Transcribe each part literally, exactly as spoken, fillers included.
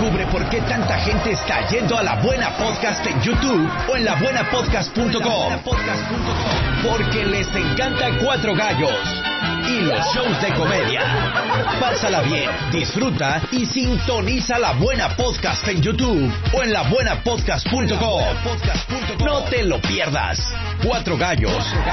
Descubre por qué tanta gente está yendo a La Buena Podcast en YouTube o en la buena podcast punto com. Porque les encanta Cuatro Gallos y los shows de comedia. Pásala bien, disfruta y sintoniza La Buena Podcast en YouTube o en la buena podcast punto com. No te lo pierdas. Cuatro Gallos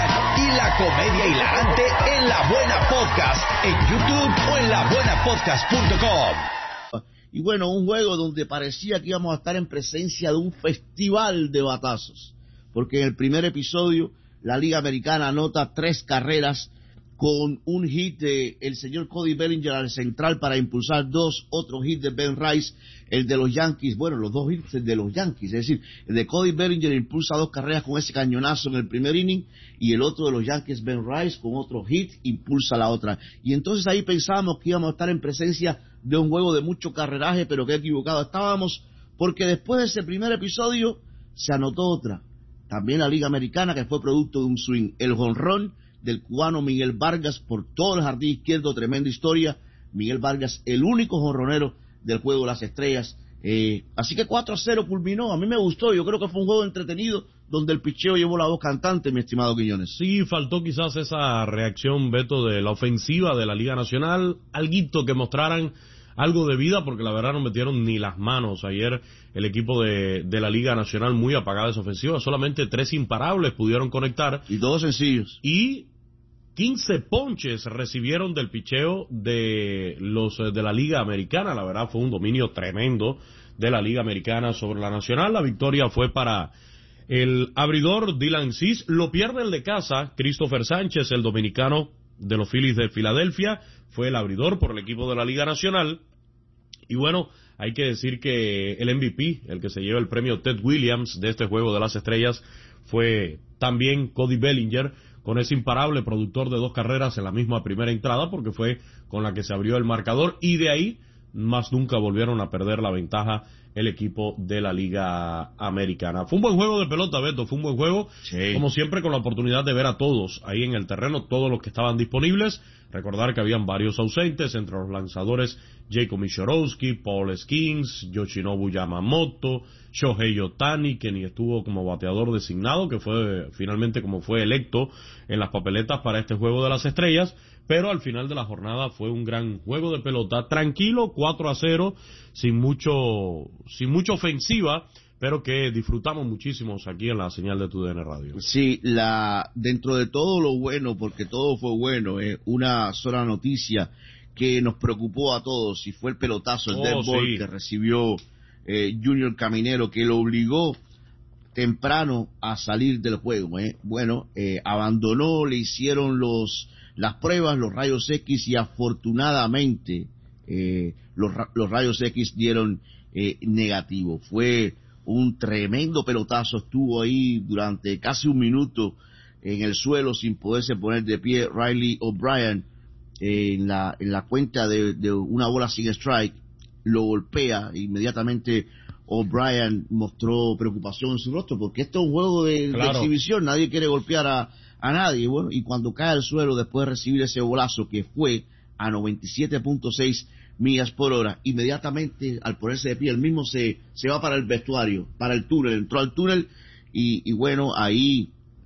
y la comedia hilarante en La Buena Podcast en YouTube o en la buena podcast punto com. Y bueno, un juego donde parecía que íbamos a estar en presencia de un festival de batazos, porque en el primer episodio la Liga Americana anota tres carreras con un hit de el señor Cody Bellinger al central para impulsar dos, otro hit de Ben Rice, el de los Yankees, bueno, los dos hits de los Yankees, es decir, el de Cody Bellinger impulsa dos carreras con ese cañonazo en el primer inning, y el otro de los Yankees, Ben Rice, con otro hit, impulsa la otra. Y entonces ahí pensábamos que íbamos a estar en presencia de un juego de mucho carreraje, pero que equivocado estábamos, porque después de ese primer episodio se anotó otra, también la Liga Americana, que fue producto de un swing, el jonrón del cubano Miguel Vargas por todo el jardín izquierdo, tremenda historia. Miguel Vargas, el único jonronero del juego de las estrellas. Eh, así que cuatro a cero culminó. A mí me gustó, yo creo que fue un juego entretenido donde el picheo llevó la voz cantante, mi estimado Quiñones. Sí, faltó quizás esa reacción, Beto, de la ofensiva de la Liga Nacional, alguito que mostraran algo de vida, porque la verdad no metieron ni las manos. Ayer el equipo de, de la Liga Nacional muy apagada esa ofensiva, solamente tres imparables pudieron conectar. Y todos sencillos. Y quince ponches recibieron del picheo de los de la Liga Americana. La verdad fue un dominio tremendo de la Liga Americana sobre la Nacional. La victoria fue para el abridor Dylan Cease. Lo pierde el de casa, Christopher Sánchez, el dominicano de los Phillies de Filadelfia. Fue el abridor por el equipo de la Liga Nacional. Y bueno, hay que decir que el M V P, el que se lleva el premio Ted Williams de este Juego de las Estrellas, fue también Cody Bellinger, con ese imparable productor de dos carreras en la misma primera entrada, porque fue con la que se abrió el marcador, y de ahí más nunca volvieron a perder la ventaja el equipo de la Liga Americana. Fue un buen juego de pelota, Beto, fue un buen juego, sí. Como siempre, con la oportunidad de ver a todos ahí en el terreno, todos los que estaban disponibles. Recordar que habían varios ausentes, entre los lanzadores Jacob Mishorowski, Paul Skeens, Yoshinobu Yamamoto, Shohei Ohtani, que ni estuvo como bateador designado, que fue finalmente como fue electo en las papeletas para este Juego de las Estrellas. Pero al final de la jornada fue un gran juego de pelota, tranquilo, cuatro a cero, sin mucho, sin mucha ofensiva, pero que disfrutamos muchísimos aquí en la señal de Tu D N Radio. Sí, la, dentro de todo lo bueno, porque todo fue bueno, eh, una sola noticia que nos preocupó a todos, y fue el pelotazo, el oh, dead ball sí. que recibió eh, Junior Caminero, que lo obligó temprano a salir del juego. Eh. Bueno, eh, abandonó, le hicieron los las pruebas, los rayos X, y afortunadamente eh, los, los rayos X dieron eh, negativo. Fue un tremendo pelotazo, estuvo ahí durante casi un minuto en el suelo sin poderse poner de pie Riley O'Brien eh, en la en la cuenta de, de una bola sin strike, lo golpea. Inmediatamente O'Brien mostró preocupación en su rostro, porque esto es un juego de, claro. de exhibición, nadie quiere golpear a, a nadie. Bueno, y cuando cae al suelo después de recibir ese bolazo que fue a noventa y siete punto seis millas por hora, inmediatamente al ponerse de pie, él mismo se, se va para el vestuario, para el túnel, entró al túnel, y, y bueno, ahí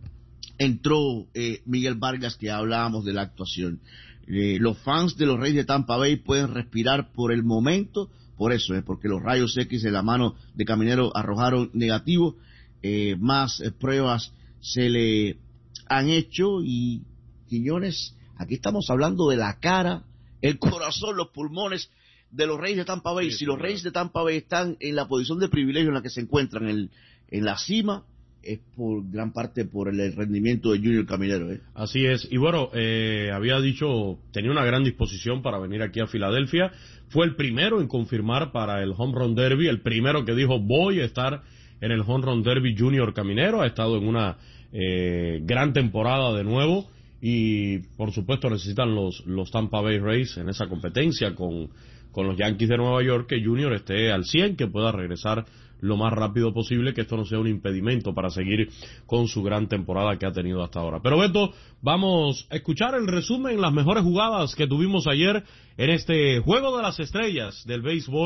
entró eh, Miguel Vargas, que hablábamos de la actuación. Eh, los fans de los Reyes de Tampa Bay pueden respirar por el momento, por eso es, porque los rayos X en la mano de Caminero arrojaron negativo. Eh, más eh, pruebas se le han hecho, y Quiñones, aquí estamos hablando de la cara, el corazón, los pulmones de los Reyes de Tampa Bay. Sí, si los Reyes de Tampa Bay están en la posición de privilegio en la que se encuentran, en, en la cima, es por gran parte por el rendimiento de Junior Caminero. ¿eh? Así es, y bueno, eh, había dicho, tenía una gran disposición para venir aquí a Filadelfia, fue el primero en confirmar para el Home Run Derby, el primero que dijo voy a estar en el Home Run Derby Junior Caminero, ha estado en una eh, gran temporada de nuevo, y por supuesto necesitan los, los Tampa Bay Rays en esa competencia con, con los Yankees de Nueva York, que Junior esté al cien, que pueda regresar lo más rápido posible, que esto no sea un impedimento para seguir con su gran temporada que ha tenido hasta ahora. Pero Beto, vamos a escuchar el resumen, las mejores jugadas que tuvimos ayer en este Juego de las Estrellas del béisbol.